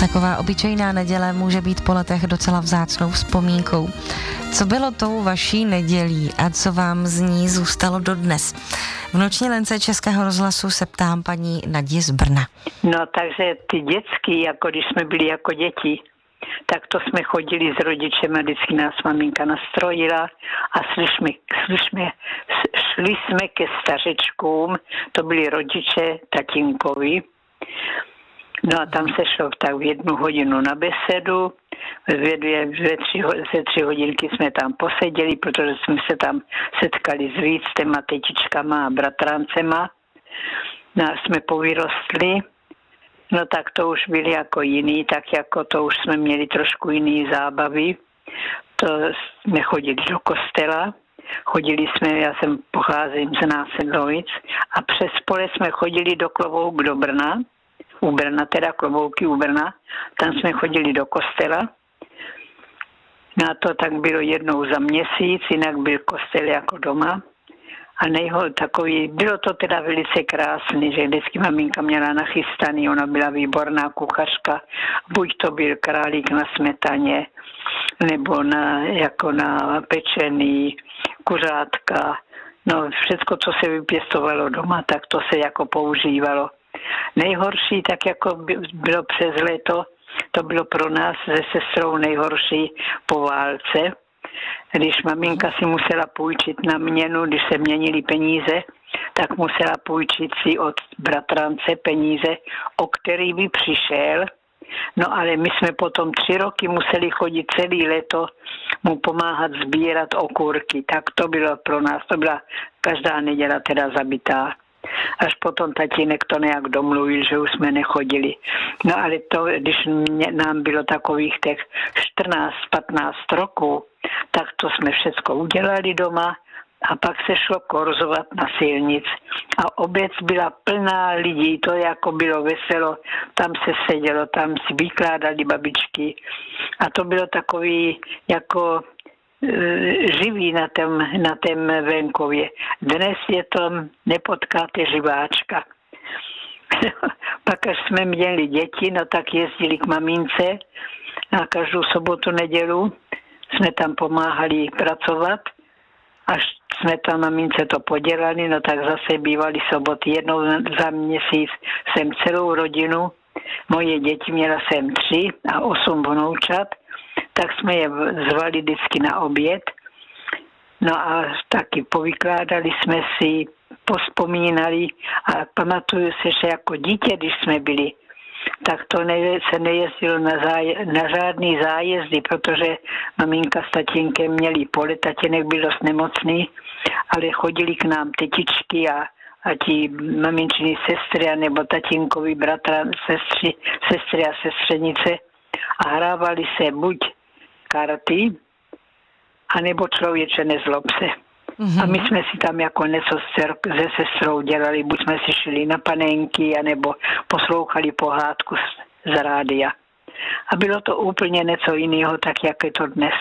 Taková obyčejná neděle může být po letech docela vzácnou vzpomínkou. Co bylo tou vaší nedělí a co vám z ní zůstalo dodnes? V noční lence Českého rozhlasu se ptám paní Nadě z Brna. No takže ty dětský, jako když jsme byli jako děti, tak to jsme chodili s rodičem a vždycky nás maminka nastrojila a šli jsme ke stařečkům, to byli rodiče tatínkovi. No a tam se šlo tak v 1 hodinu na besedu, ze 3 hodinky jsme tam poseděli, protože jsme se tam setkali s výctem a tetičkama a bratrancema. No a jsme povyrostli, no tak to už byli jako jiný, tak jako to už jsme měli trošku jiný zábavy. To jsme chodili do kostela, já pocházím z Následlovic a přes pole jsme chodili do Klobouk do Brna, u Brna, teda Klobouky u Brna, tam jsme chodili do kostela. No a to tak bylo jednou za měsíc, jinak byl kostel jako doma. A bylo to teda velice krásný, že vždycky maminka měla nachystaný, ona byla výborná kuchařka, buď to byl králík na smetaně, nebo jako na pečený, kuřátka, no všecko, co se vypěstovalo doma, tak to se jako používalo. Nejhorší, tak jako bylo přes léto, to bylo pro nás se sestrou nejhorší po válce, když maminka si musela půjčit na měnu, když se měnily peníze, tak musela půjčit si od bratrance peníze, o který by přišel. No ale my jsme potom 3 roky museli chodit celý léto mu pomáhat sbírat okurky. Tak to bylo pro nás, to byla každá neděle teda zabitá. Až potom tatínek to nějak domluvil, že už jsme nechodili. No ale to, když nám bylo takových těch 14-15 roků, tak to jsme všecko udělali doma a pak se šlo korzovat na silnic. A obec byla plná lidí, to jako bylo veselo, tam se sedělo, tam si vykládali babičky. A to bylo takový jako živý na tém venkově. Dnes je to, nepotkáte živáčka. Pak, až jsme měli děti, no tak jezdili k mamince a každou sobotu, nedělu jsme tam pomáhali pracovat. Až jsme tam mamince to podělali, no tak zase bývaly soboty. Jednou za měsíc jsem celou rodinu, moje děti měla jsem 3 a 8 vnoučat, tak jsme je zvali vždycky na oběd. No a taky povykládali jsme si, pospomínali a pamatuju se, že jako dítě, když jsme byli, tak to se nejezdilo na žádný zájezdy, protože maminka s tatínkem měli pole, tatínek byl dost nemocný, ale chodili k nám tetičky a ti maminčiny sestry, nebo tatínkovi bratra, sestry a sestřenice a hrávali se buď karty, anebo člověče nezlob se. Mm-hmm. A my jsme si tam jako něco se sestrou dělali, buď jsme si šli na panenky, anebo poslouchali pohádku z rádia. A bylo to úplně něco jiného, tak jak je to dnes.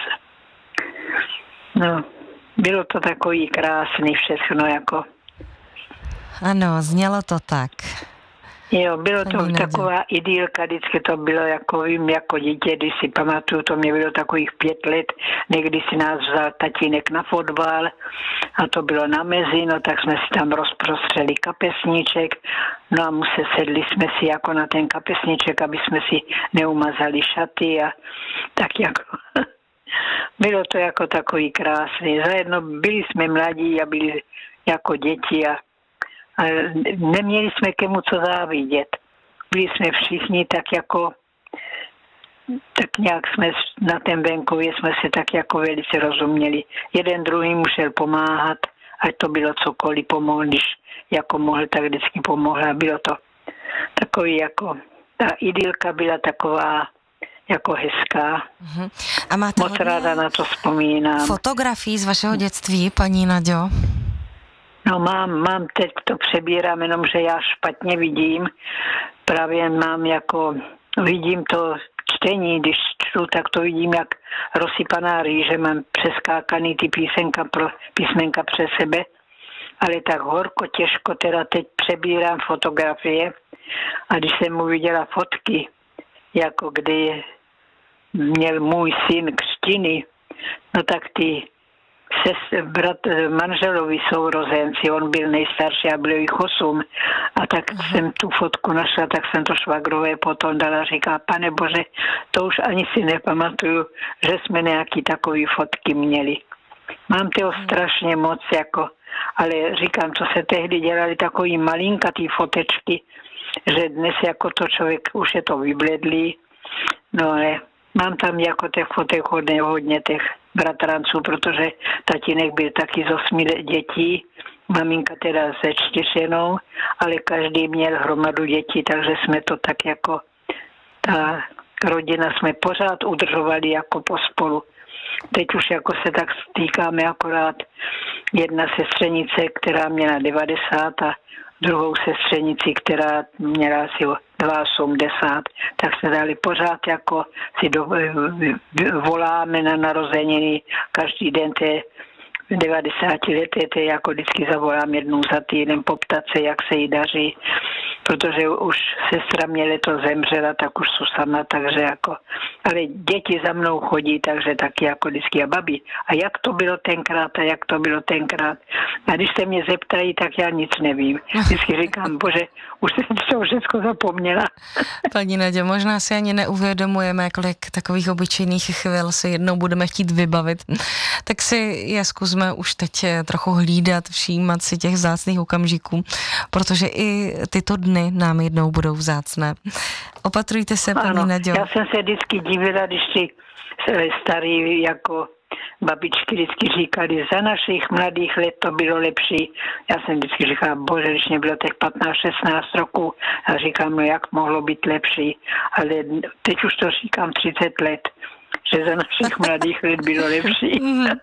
No, bylo to takový krásný všechno jako. Ano, znělo to tak. Jo, bylo to taková idylka, vždycky to bylo jako vím, jako dítě, když si pamatuju, to mě bylo takových 5 let, někdy si nás vzal tatínek na fotbal a to bylo na mezi, no tak jsme si tam rozprostřeli kapesníček, no a sedli jsme si jako na ten kapesníček, aby jsme si neumazali šaty a tak jako, bylo to jako takový krásný, zajedno byli jsme mladí a byli jako děti a neměli jsme kemu co závidět. Byli jsme všichni tak nějak jsme na tom venkově jsme se tak jako velice rozuměli. Jeden druhý musel pomáhat, ať to bylo cokoliv, pomohl, když jako mohl, tak vždycky pomohl. A bylo to takový jako, ta idylka byla taková jako hezká. Uh-huh. A máte moc ráda na to vzpomínám. Fotografii z vašeho dětství, paní Naďo? No mám, teď to přebírám, jenomže já špatně vidím. Právě vidím to čtení, když čtu, tak to vidím jak rozsypaná rýže, mám přeskákaný ty písmenka přes sebe, ale tak horko, těžko teda teď přebírám fotografie a když jsem mu viděla fotky, jako kdy měl můj syn křtiny, no tak ty manželovi sourozenci, on byl nejstarší a bylo jich 8. A tak jsem tu fotku našla, tak jsem to švagrové potom dala, říká, pane Bože, to už ani si nepamatuju, že jsme nějaký takový fotky měli. Mám toho strašně moc, jako, ale říkám, co se tehdy dělali takový malinkatý fotečky, že dnes jako to člověk už je to vybledlý, no ale mám tam jako těch fotek hodně těch bratranců, protože tatínek byl taky z 8 dětí, maminka teda se 4 jenom, ale každý měl hromadu dětí, takže jsme to tak jako, ta rodina jsme pořád udržovali jako pospolu. Teď už jako se tak stýkáme akorát jedna sestřenice, která měla 90 a druhou sestřenici, která měla asi 82, tak se dali pořád jako si voláme na narozeniny každý den té 90 leté, jako vždycky zavolám jednou za týden poptat se, jak se jí daří, protože už sestra mě letos zemřela, tak už jsou sama, takže jako, ale děti za mnou chodí, takže taky jako vždycky a babi. A jak to bylo tenkrát a jak to bylo tenkrát. A když se mě zeptají, tak já nic nevím. Vždycky říkám, bože, už jsem to všechno zapomněla. Paní Naďo, možná si ani neuvědomujeme, kolik takových obyčejných chvil si jednou budeme chtít vybavit. Tak si je zkusme už teď trochu hlídat, všímat si těch vzácných okamžiků, protože i tyto dny nám jednou budou vzácné. Opatrujte se, paní Naďo. Já jsem se vždycky divila, když si starý jako babičky vždycky říkali, za našich mladých let to bylo lepší. Já jsem vždycky říkala, bože, když mě bylo těch 15-16 roků, a říkám, no jak mohlo být lepší. Ale teď už to říkám 30 let, že za našich mladých let bylo lepší.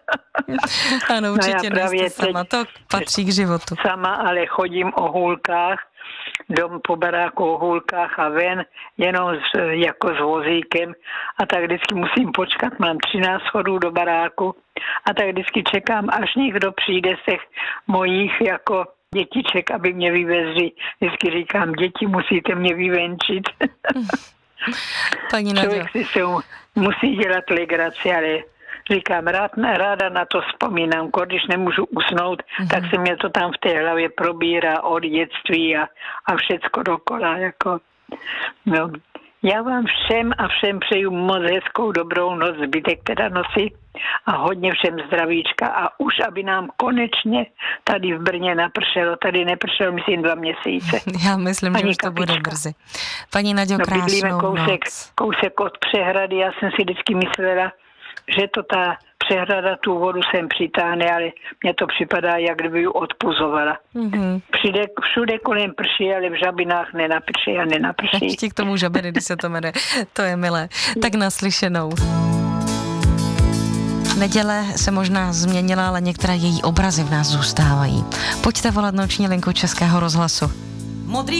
Ano, určitě no nejste sama, to patří k životu. Sama, ale chodím o hůlkách, dom po baráku o hůlkách a ven, jenom jako s vozíkem a tak vždycky musím počkat, mám 13 chodů do baráku a tak vždycky čekám, až někdo přijde z těch mojich jako dětiček, aby mě vyvezli. Vždycky říkám, děti, musíte mě vyvenčit. Paní Naďo. Člověk si se musí dělat legraci, ale říkám, ráda na to vzpomínám, když nemůžu usnout, tak se mě to tam v té hlavě probírá od dětství a všecko dokola. Jako. No. Já vám všem přeju moc hezkou dobrou noc, zbytek teda noci a hodně všem zdravíčka a už, aby nám konečně tady v Brně napršelo. Tady nepršelo, myslím, 2 měsíce. Já myslím, že už to bude brzy. Paní Naďo, krásnou noc. Kousek od přehrady, já jsem si vždycky myslela, že to ta přehrada tu vodu sem přitáhne, ale mně to připadá, jak kdyby ji odpuzovala. Všude kolem prší, ale v Žabinách nenaprší a nenaprší. Ještě k tomu Žabiny, když se to jmenuje. To je milé. Tak naslyšenou. Neděle se možná změnila, ale některé její obrazy v nás zůstávají. Pojďte volat noční linku Českého rozhlasu. Modrý